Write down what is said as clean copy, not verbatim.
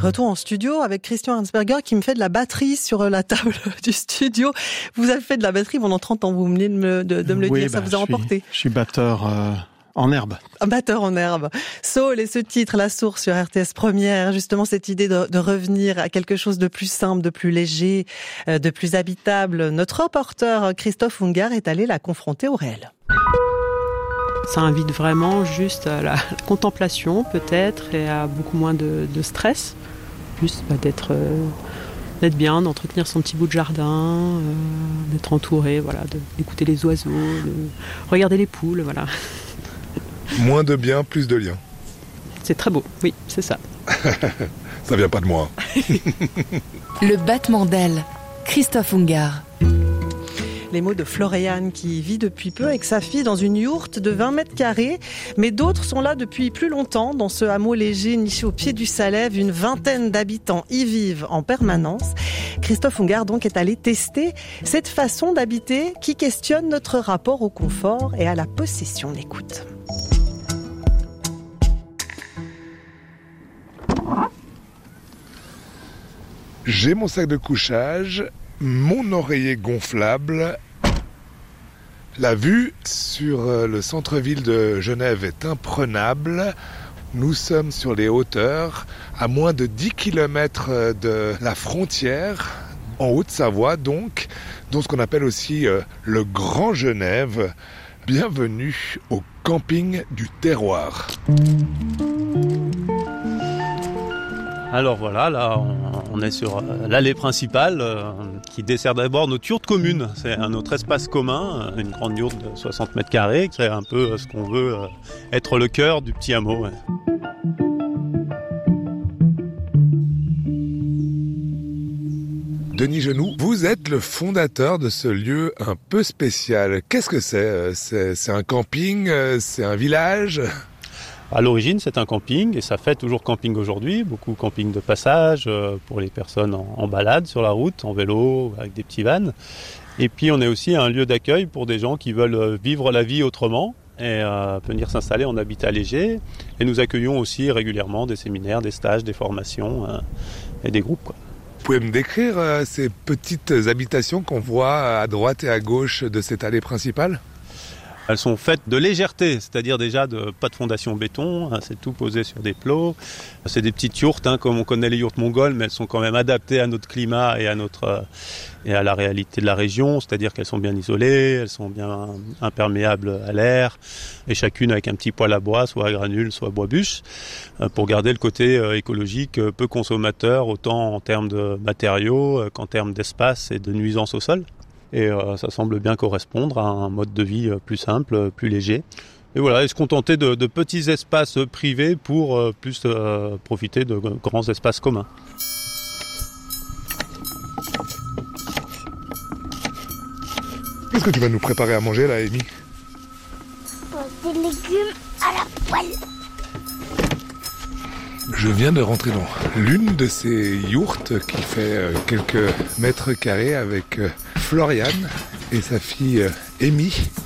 Retour en studio avec Christian Arnsberger qui me fait de la batterie sur la table du studio. Vous avez fait de la batterie pendant 30 ans, vous venez de me le dire, ça vous a emporté. Je suis batteur en herbe. Un batteur en herbe. Soul et ce titre, La Source sur RTS Première, justement cette idée de revenir à quelque chose de plus simple, de plus léger, de plus habitable. Notre reporter Christophe Ungart est allé la confronter au réel. Ça invite vraiment juste à la contemplation peut-être et à beaucoup moins de stress. Juste d'être bien, d'entretenir son petit bout de jardin, d'être entouré, d'écouter les oiseaux, de regarder les poules, voilà. Moins de biens, plus de liens. C'est très beau, oui, c'est ça. Ça vient pas de moi. Le battement d'ailes, Christophe Ungart. Les mots de Floriane qui vit depuis peu avec sa fille dans une yourte de 20 mètres carrés. Mais d'autres sont là depuis plus longtemps dans ce hameau léger niché au pied du Salève. Une vingtaine d'habitants y vivent en permanence. Christophe Ungart donc est allé tester cette façon d'habiter qui questionne notre rapport au confort et à la possession. On écoute. J'ai mon sac de couchage, mon oreiller gonflable. La vue sur le centre-ville de Genève est imprenable. Nous sommes sur les hauteurs, à moins de 10 km de la frontière, en Haute-Savoie donc, dans ce qu'on appelle aussi le Grand Genève. Bienvenue au camping du terroir. Alors voilà, là on est sur l'allée principale qui dessert d'abord notre yourte commune. C'est notre espace commun, une grande yourte de 60 mètres carrés, qui est un peu ce qu'on veut être le cœur du petit hameau. Ouais. Denis Genoux, vous êtes le fondateur de ce lieu un peu spécial. Qu'est-ce que c'est ? C'est un camping ? C'est un village ? À l'origine, c'est un camping et ça fait toujours camping aujourd'hui. Beaucoup camping de passage pour les personnes en balade sur la route, en vélo, avec des petits vans. Et puis, on est aussi un lieu d'accueil pour des gens qui veulent vivre la vie autrement et venir s'installer en habitat léger. Et nous accueillons aussi régulièrement des séminaires, des stages, des formations et des groupes, quoi. Vous pouvez me décrire ces petites habitations qu'on voit à droite et à gauche de cette allée principale ? Elles sont faites de légèreté, c'est-à-dire déjà pas de fondation béton, c'est tout posé sur des plots. C'est des petites yourtes, comme on connaît les yourtes mongoles, mais elles sont quand même adaptées à notre climat et à la réalité de la région, c'est-à-dire qu'elles sont bien isolées, elles sont bien imperméables à l'air, et chacune avec un petit poêle à bois, soit à granules, soit à bois-bûche, pour garder le côté écologique, peu consommateur, autant en termes de matériaux qu'en termes d'espace et de nuisance au sol. Et ça semble bien correspondre à un mode de vie plus simple, plus léger. Et voilà, et se contenter de petits espaces privés pour plus profiter de grands espaces communs. Qu'est-ce que tu vas nous préparer à manger là, Amy ? Des légumes à la poêle. Je viens de rentrer dans l'une de ces yourtes qui fait quelques mètres carrés avec Floriane et sa fille Amy.